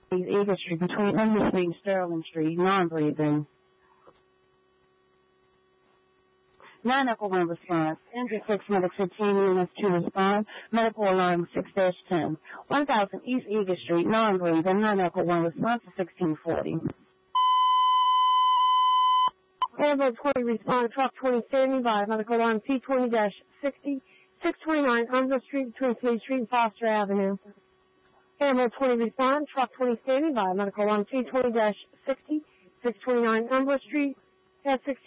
Eagle Street between Embassy and Sterling Street, non-breathing. 9-1 response. Engine 6, medic 15 units to respond. Medical alarm 6-10. 1000 East Eagle Street, non-breathing. 9-1 response to 1640. Ambulance 20 respond, truck 20 standing by, medical alarm C20-60, 629 Elmville Street between Fleet Street and Foster Avenue. Ambulance 20 respond, truck 20 standing by, medical alarm C20-60, 629 Elmville Street at 16.